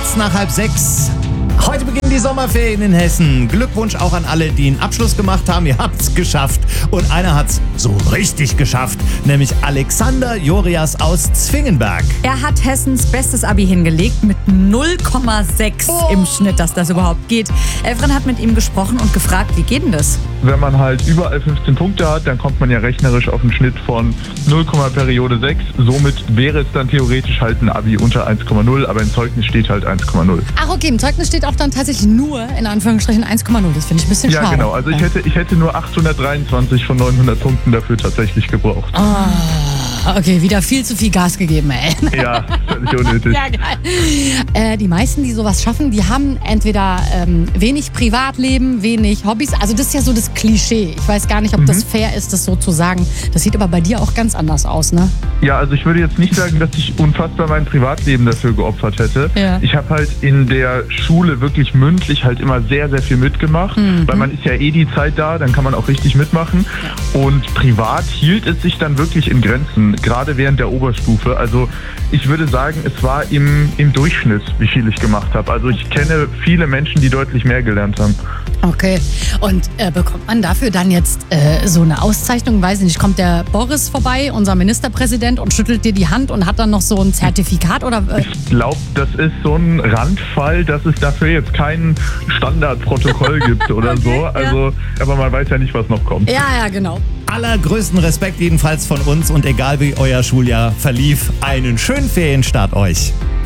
kurz nach 5:30. Heute beginnen die Sommerferien in Hessen. Glückwunsch auch an alle, die einen Abschluss gemacht haben. Ihr habt's geschafft. Und einer hat's so richtig geschafft, nämlich Alexander Jorias aus Zwingenberg. Er hat Hessens bestes Abi hingelegt mit 0,6 im Schnitt, dass das überhaupt geht. Elfren hat mit ihm gesprochen und gefragt, wie geht denn das? Wenn man halt überall 15 Punkte hat, dann kommt man ja rechnerisch auf einen Schnitt von 0, Periode 6. Somit wäre es dann theoretisch halt ein Abi unter 1,0, aber im Zeugnis steht halt 1,0. Ach okay, im Zeugnis steht auch dann tatsächlich nur, in Anführungsstrichen, 1,0. Das finde ich ein bisschen schade. Ja, genau. Also ich hätte nur 823 von 900 Punkten dafür tatsächlich gebraucht. Okay, wieder viel zu viel Gas gegeben, ey. Ja, völlig unnötig. Ja, geil. Die meisten, die sowas schaffen, die haben entweder wenig Privatleben, wenig Hobbys. Also das ist ja so das Klischee. Ich weiß gar nicht, ob das fair ist, das so zu sagen. Das sieht aber bei dir auch ganz anders aus, ne? Ja, also ich würde jetzt nicht sagen, dass ich unfassbar mein Privatleben dafür geopfert hätte. Ja. Ich habe halt in der Schule wirklich mündlich halt immer sehr, sehr viel mitgemacht, weil man ist ja eh die Zeit da, dann kann man auch richtig mitmachen. Ja. Und privat hielt es sich dann wirklich in Grenzen, gerade während der Oberstufe. Also ich würde sagen, es war im Durchschnitt, wie viel ich gemacht habe. Also ich kenne viele Menschen, die deutlich mehr gelernt haben. Okay. Und bekommt man dafür dann jetzt so eine Auszeichnung? Weiß ich nicht, kommt der Boris vorbei, unser Ministerpräsident, und schüttelt dir die Hand und hat dann noch so ein Zertifikat? Oder? Ich glaube, das ist so ein Randfall, dass es dafür jetzt kein Standardprotokoll gibt oder okay, so. Also, aber man weiß ja nicht, was noch kommt. Ja, genau. Allergrößten Respekt jedenfalls von uns und egal wie euer Schuljahr verlief, einen schönen Ferienstart euch.